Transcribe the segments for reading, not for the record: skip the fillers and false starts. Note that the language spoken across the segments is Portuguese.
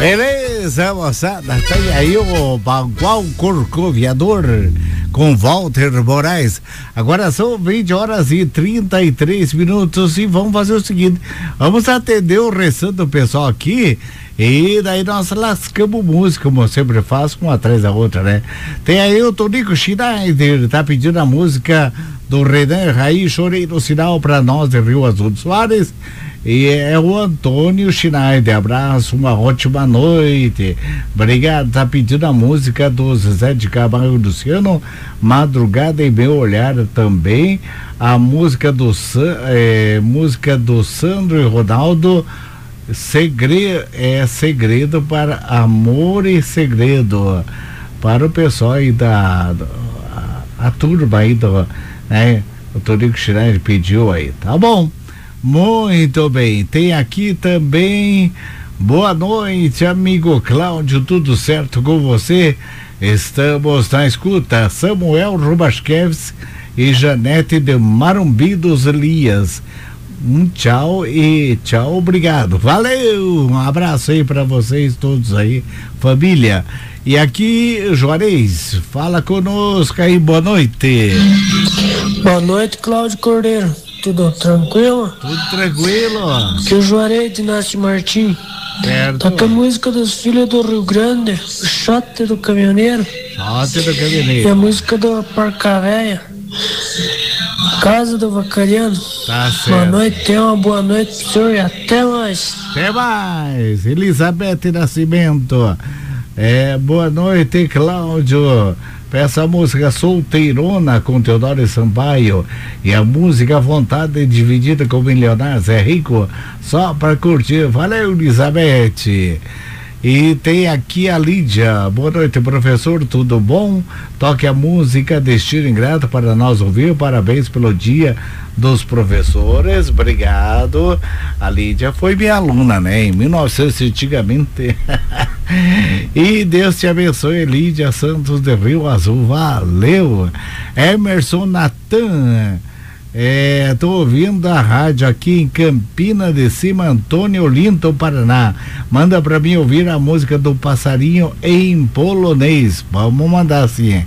Beleza, moçada, tem aí o Bagual Corcoviador com Walter Moraes. Agora são 20h33 e vamos fazer o seguinte, vamos atender o restante do pessoal aqui e daí nós lascamos música, como eu sempre faço, uma atrás da outra, né? Tem aí o Tonico Schneider, tá pedindo a música do Renan Raiz, Chorei no Sinal pra nós de Rio Azul do Soares. E é o Antônio Schneider. Abraço, uma ótima noite. Obrigado. Tá pedindo a música do Zezé de Camargo e Luciano, Madrugada em Meu Olhar também. A música do Sandro e Ronaldo, Segredo para Amor e Segredo. Para o pessoal aí a turma aí né? O Tonico Schneider pediu aí, tá bom? Muito bem, tem aqui também, boa noite, amigo Cláudio, tudo certo com você? Estamos na escuta, Samuel Rubasqueves e Janete de Marumbi dos Elias. Tchau e tchau, obrigado, valeu, um abraço aí pra vocês todos aí, família. E aqui, Juarez, fala conosco aí, boa noite. Boa noite, Cláudio Cordeiro. Tudo tranquilo? Tudo tranquilo. Aqui é o Juarez de Inácio Martins. Certo. Toca a música dos Filhos do Rio Grande, o Shot do Caminhoneiro. Shot do Caminhoneiro. E a música do Porca Véia, Casa do Vacariano. Tá certo. Boa noite, tenha uma boa noite pro senhor e até mais. Até mais. Elizabeth Nascimento. Boa noite, Cláudio. Peça a música Solteirona com Teodoro Sampaio e a música Vontade Dividida com Milionários é Rico, só para curtir. Valeu, Elizabeth. E tem aqui a Lídia. Boa noite, professor, tudo bom? Toque a música Destino Ingrato para nós ouvir. Parabéns pelo Dia dos Professores. Obrigado. A Lídia foi minha aluna, né? Em 1900, antigamente. E Deus te abençoe, Lídia Santos de Rio Azul. Valeu. Emerson Natan. Tô ouvindo a rádio aqui em Campina de Cima, Antônio Olinto, Paraná. Manda pra mim ouvir a música do Passarinho em polonês. Vamos mandar assim.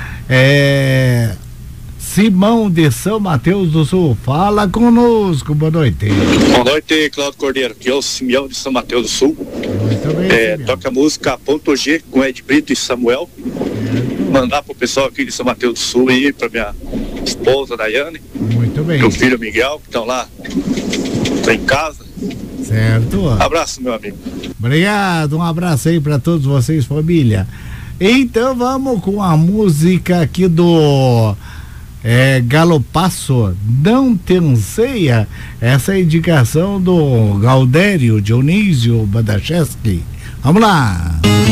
Simão de São Mateus do Sul, fala conosco, boa noite. Boa noite, Cláudio Cordeiro, aqui é o Simeão de São Mateus do Sul. Muito bem, toca a música Ponto G com Ed Brito e Samuel. Mandar pro pessoal aqui de São Mateus do Sul e pra minha esposa Daiane. Muito bem. Meu filho Miguel, que estão lá em casa. Certo. Abraço, meu amigo. Obrigado, um abraço aí pra todos vocês, família. Então vamos com a música aqui do Galopasso, Não Te Anseia. Essa é a indicação do Gaudério Dionísio Badacheski. Vamos lá.